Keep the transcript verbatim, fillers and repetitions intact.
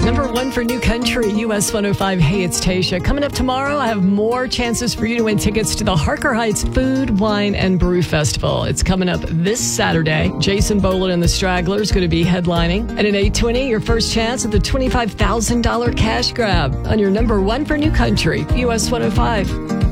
Number one for New Country, U S one oh five. Hey, it's Tasha. Coming up tomorrow, I have more chances for you to win tickets to the Harker Heights Food, Wine, and Brew Festival. It's coming up this Saturday. Jason Boland and the Stragglers going to be headlining. And at eight twenty, your first chance at the twenty-five thousand dollars cash grab on your number one for New Country, U S one oh five.